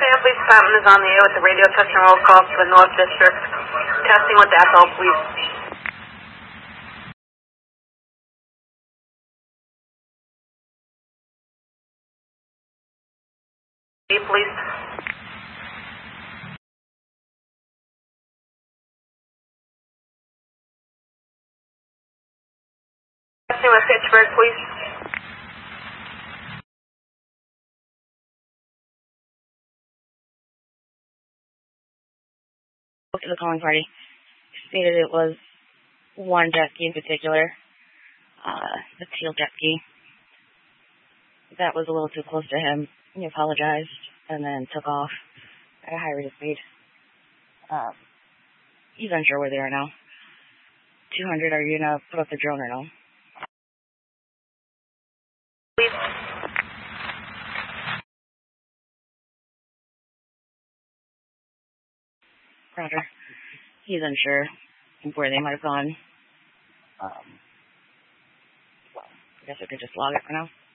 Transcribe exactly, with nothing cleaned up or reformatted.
Police Department is on the air with the radio test and roll call for the North District. Testing with the Ethel, please. Hey, please. Testing with Pittsburgh, please. To the calling party stated it was one jet ski in particular, uh, the teal jet ski. That was a little too close to him. He apologized and then took off at a high rate of speed. Uh, he's unsure where they are now. two hundred, are you going to put up the drone or no? Please. Roger. He's unsure where they might have gone. Um, well, I guess I could just log it for now.